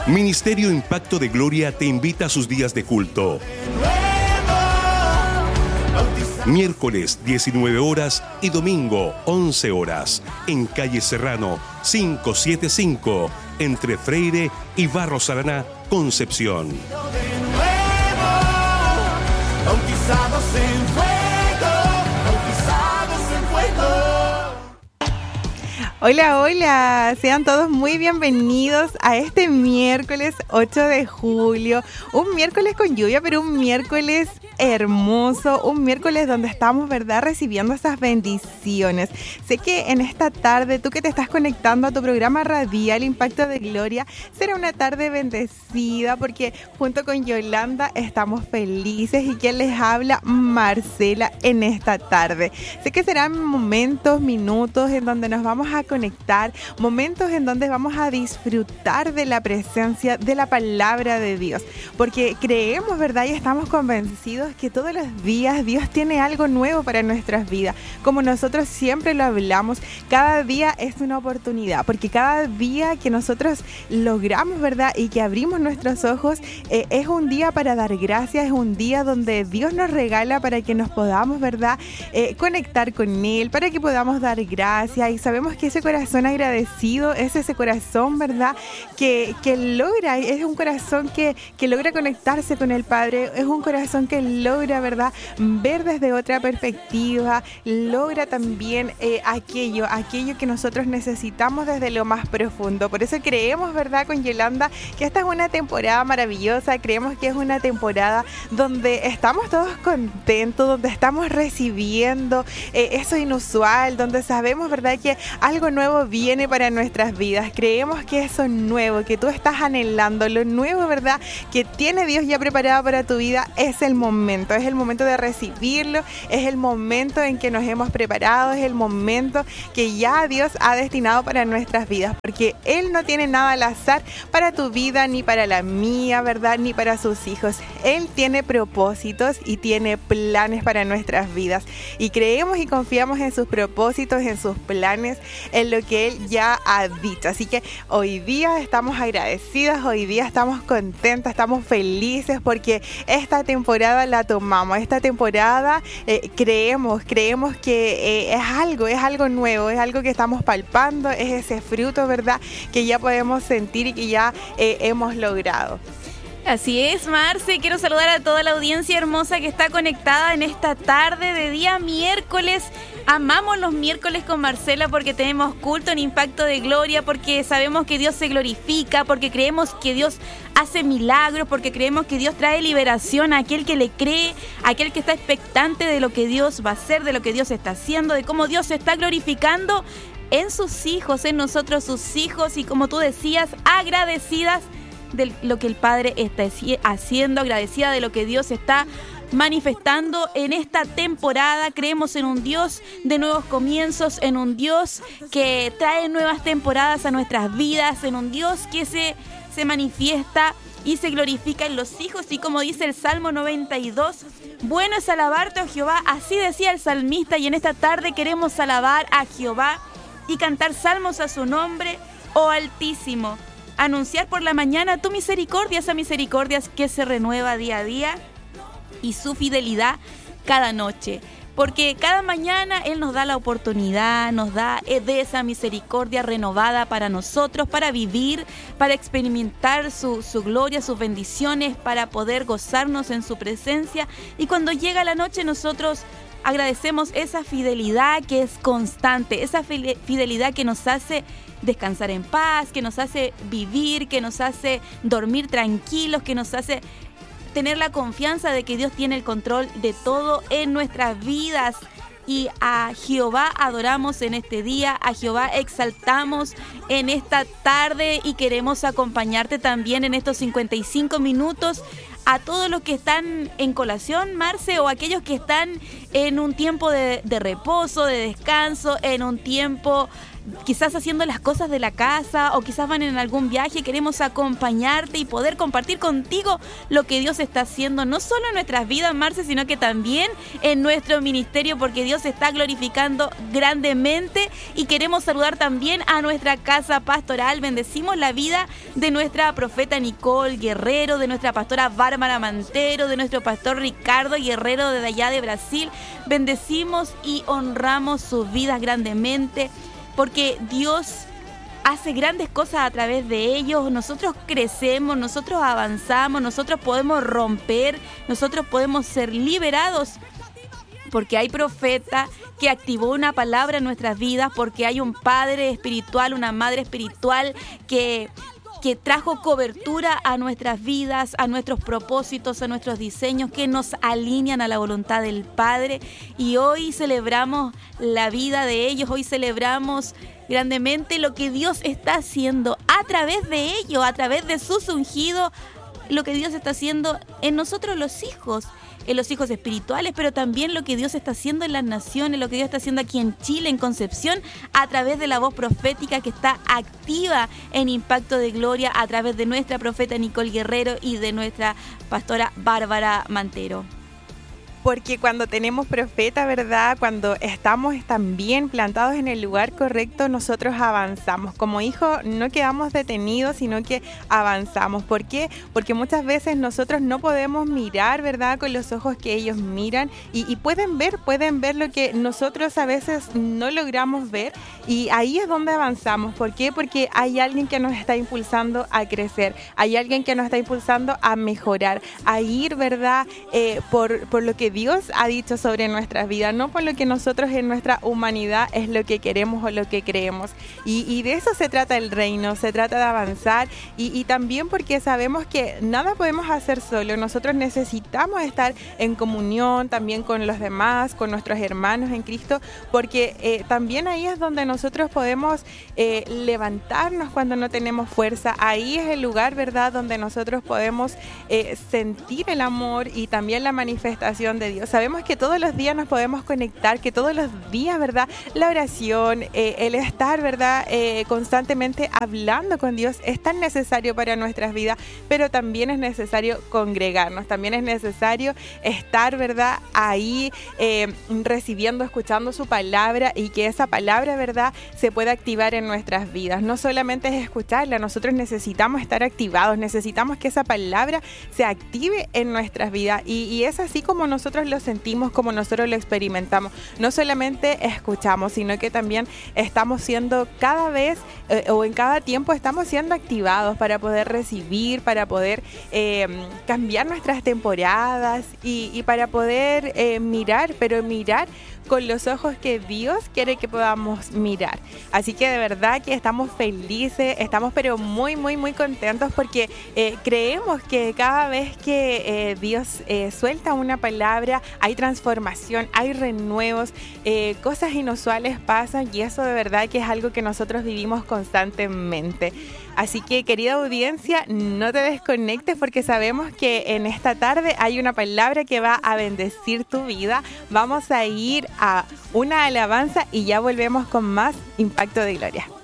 Ministerio Impacto de Gloria te invita a sus días de culto. Miércoles 19 horas y domingo 11 horas en calle Serrano 575 entre Freire y Barros Araná, Concepción. Bautizados en fuego, bautizados en fuego. Hola, sean todos muy bienvenidos a este miércoles 8 de julio, un miércoles con lluvia, pero un miércoles hermoso, un miércoles donde estamos, ¿verdad?, recibiendo esas bendiciones. Sé que en esta tarde, tú que te estás conectando a tu programa radial Impacto de Gloria, será una tarde bendecida porque junto con Yolanda estamos felices y quien les habla, Marcela, en esta tarde. Sé que serán momentos, minutos en donde nos vamos a conectar, momentos en donde vamos a disfrutar de la presencia de la palabra de Dios, porque creemos, ¿verdad?, y estamos convencidos que todos los días Dios tiene algo nuevo para nuestras vidas. Como nosotros siempre lo hablamos, cada día es una oportunidad, porque cada día que nosotros logramos, ¿verdad?, y que abrimos nuestros ojos, es un día para dar gracias, es un día donde Dios nos regala para que nos podamos, ¿verdad?, conectar con Él, para que podamos dar gracias, y sabemos que ese corazón agradecido es ese corazón, ¿verdad?, que logra, es un corazón que logra conectarse con el Padre, es un corazón que logra, ¿verdad?, ver desde otra perspectiva, logra también aquello que nosotros necesitamos desde lo más profundo. Por eso creemos, ¿verdad?, con Yolanda, que esta es una temporada maravillosa, creemos que es una temporada donde estamos todos contentos, donde estamos recibiendo eso inusual, donde sabemos, ¿verdad?, que algo nuevo viene para nuestras vidas. Creemos que eso nuevo, que tú estás anhelando, lo nuevo, ¿verdad?, que tiene Dios ya preparado para tu vida, es el momento de recibirlo, es el momento en que nos hemos preparado, es el momento que ya Dios ha destinado para nuestras vidas, porque Él no tiene nada al azar para tu vida, ni para la mía, ¿verdad?, ni para sus hijos. Él tiene propósitos y tiene planes para nuestras vidas, y creemos y confiamos en sus propósitos, en sus planes, en lo que Él ya ha dicho. Así que hoy día estamos agradecidas, hoy día estamos contentas, estamos felices porque esta temporada la tomamos, esta temporada creemos que es algo nuevo, es algo que estamos palpando, es ese fruto, ¿verdad?, que ya podemos sentir y que ya hemos logrado. Así es, Marce, quiero saludar a toda la audiencia hermosa que está conectada en esta tarde de día miércoles. Amamos los miércoles con Marcela porque tenemos culto en Impacto de Gloria, porque sabemos que Dios se glorifica, porque creemos que Dios hace milagros, porque creemos que Dios trae liberación a aquel que le cree, a aquel que está expectante de lo que Dios va a hacer, de lo que Dios está haciendo, de cómo Dios se está glorificando en sus hijos, en nosotros sus hijos, y como tú decías, agradecidas de lo que el Padre está haciendo, agradecida de lo que Dios está manifestando en esta temporada. Creemos en un Dios de nuevos comienzos, en un Dios que trae nuevas temporadas a nuestras vidas, en un Dios que se manifiesta y se glorifica en los hijos, y como dice el Salmo 92, bueno es alabarte, oh Jehová, así decía el salmista, y en esta tarde queremos alabar a Jehová y cantar salmos a su nombre, oh Altísimo. Anunciar por la mañana tu misericordia, esa misericordia que se renueva día a día, y su fidelidad cada noche. Porque cada mañana Él nos da la oportunidad, nos da de esa misericordia renovada para nosotros, para vivir, para experimentar su gloria, sus bendiciones, para poder gozarnos en su presencia. Y cuando llega la noche nosotros agradecemos esa fidelidad que es constante, esa fidelidad que nos hace descansar en paz, que nos hace vivir, que nos hace dormir tranquilos, que nos hace tener la confianza de que Dios tiene el control de todo en nuestras vidas. Y a Jehová adoramos en este día, a Jehová exaltamos en esta tarde, y queremos acompañarte también en estos 55 minutos a todos los que están en colación, Marce, o aquellos que están en un tiempo de reposo, de descanso, en un tiempo quizás haciendo las cosas de la casa o quizás van en algún viaje. Queremos acompañarte y poder compartir contigo lo que Dios está haciendo, no solo en nuestras vidas, Marce, sino que también en nuestro ministerio, porque Dios se está glorificando grandemente. Y queremos saludar también a nuestra casa pastoral. Bendecimos la vida de nuestra profeta Nicole Guerrero, de nuestra pastora Bárbara Mantero, de nuestro pastor Ricardo Guerrero de allá de Brasil. Bendecimos y honramos sus vidas grandemente, porque Dios hace grandes cosas a través de ellos. Nosotros crecemos, nosotros avanzamos, nosotros podemos romper, nosotros podemos ser liberados, porque hay profeta que activó una palabra en nuestras vidas, porque hay un padre espiritual, una madre espiritual que trajo cobertura a nuestras vidas, a nuestros propósitos, a nuestros diseños, que nos alinean a la voluntad del Padre. Y hoy celebramos la vida de ellos, hoy celebramos grandemente lo que Dios está haciendo a través de ellos, a través de sus ungidos, lo que Dios está haciendo en nosotros los hijos espirituales, pero también lo que Dios está haciendo en las naciones, lo que Dios está haciendo aquí en Chile, en Concepción, a través de la voz profética que está activa en Impacto de Gloria, a través de nuestra profeta Nicole Guerrero y de nuestra pastora Bárbara Mantero. Porque cuando tenemos profeta, ¿verdad? Cuando estamos también plantados en el lugar correcto, nosotros avanzamos. Como hijos no quedamos detenidos, sino que avanzamos. ¿Por qué? Porque muchas veces nosotros no podemos mirar, ¿verdad? Con los ojos que ellos miran y pueden ver lo que nosotros a veces no logramos ver, y ahí es donde avanzamos. ¿Por qué? Porque hay alguien que nos está impulsando a crecer, hay alguien que nos está impulsando a mejorar, a ir, ¿verdad? Por lo que Dios ha dicho sobre nuestras vidas, no por lo que nosotros en nuestra humanidad es lo que queremos o lo que creemos. Y de eso se trata el reino, se trata de avanzar, y también porque sabemos que nada podemos hacer solo. Nosotros necesitamos estar en comunión también con los demás, con nuestros hermanos en Cristo, porque también ahí es donde nosotros podemos levantarnos cuando no tenemos fuerza. Ahí es el lugar, ¿verdad?, donde nosotros podemos sentir el amor y también la manifestación de Dios. Sabemos que todos los días nos podemos conectar, que todos los días, ¿verdad?, la oración, el estar, ¿verdad?, constantemente hablando con Dios es tan necesario para nuestras vidas, pero también es necesario congregarnos, también es necesario estar, ¿verdad?, ahí recibiendo, escuchando su palabra, y que esa palabra, ¿verdad?, se pueda activar en nuestras vidas. No solamente es escucharla, nosotros necesitamos estar activados, necesitamos que esa palabra se active en nuestras vidas, y es así como nosotros lo sentimos, como nosotros lo experimentamos. No solamente escuchamos, sino que también estamos siendo cada vez o en cada tiempo estamos siendo activados para poder recibir, para poder cambiar nuestras temporadas y para poder mirar, pero mirar con los ojos que Dios quiere que podamos mirar. Así que de verdad que estamos felices, estamos pero muy, muy, muy contentos, porque creemos que cada vez que Dios suelta una palabra, hay transformación, hay renuevos, cosas inusuales pasan, y eso de verdad que es algo que nosotros vivimos constantemente. Así que, querida audiencia, no te desconectes, porque sabemos que en esta tarde hay una palabra que va a bendecir tu vida. Vamos a ir a una alabanza y ya volvemos con más Impacto de Gloria.